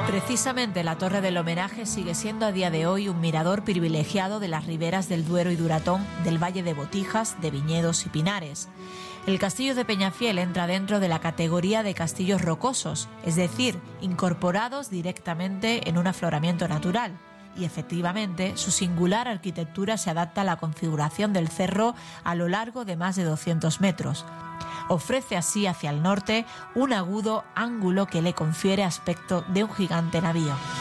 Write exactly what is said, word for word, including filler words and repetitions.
Precisamente la Torre del Homenaje sigue siendo a día de hoy un mirador privilegiado de las riberas del Duero y Duratón, del Valle de Botijas, de Viñedos y Pinares. El castillo de Peñafiel entra dentro de la categoría de castillos rocosos, es decir, incorporados directamente en un afloramiento natural. Y efectivamente, su singular arquitectura se adapta a la configuración del cerro a lo largo de más de doscientos metros. Ofrece así hacia el norte un agudo ángulo que le confiere aspecto de un gigante navío.